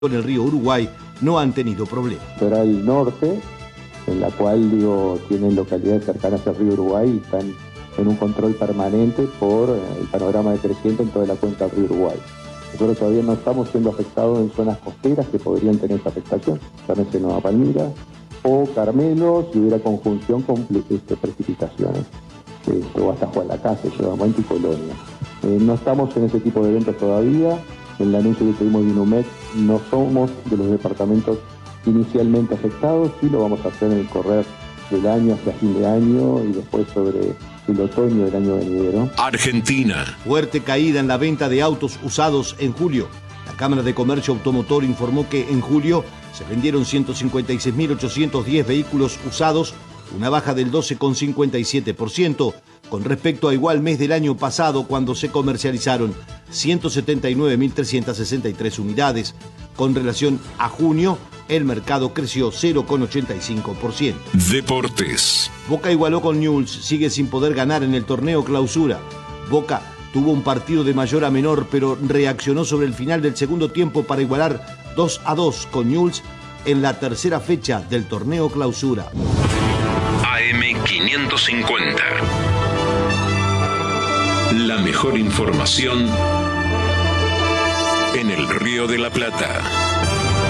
con el río Uruguay no han tenido problemas. El norte, en la cual tienen localidades cercanas al río Uruguay y están en un control permanente por el panorama decreciente en toda la cuenca del río Uruguay. Nosotros todavía no estamos siendo afectados en zonas costeras que podrían tener esa afectación, llámese Nueva Palmira o Carmelo, si hubiera conjunción con precipitaciones, o hasta Juan Lacase, Llevamento y Colonia. No estamos en ese tipo de eventos todavía. En el anuncio que tuvimos de INUMED no somos de los departamentos inicialmente afectados, sí lo vamos a hacer en el correr del año hacia fin de año y después sobre el otoño del año venidero. Argentina. Fuerte caída en la venta de autos usados en julio. La Cámara de Comercio Automotor informó que en julio se vendieron 156.810 vehículos usados, una baja del 12,57%, con respecto a igual mes del año pasado, cuando se comercializaron 179.363 unidades. Con relación a junio, el mercado creció 0,85%. Deportes. Boca igualó con Newell's, sigue sin poder ganar en el torneo Clausura. Boca tuvo un partido de mayor a menor, pero reaccionó sobre el final del segundo tiempo para igualar 2-2 con Newell's en la tercera fecha del torneo Clausura. AM550. La mejor información en el Río de la Plata.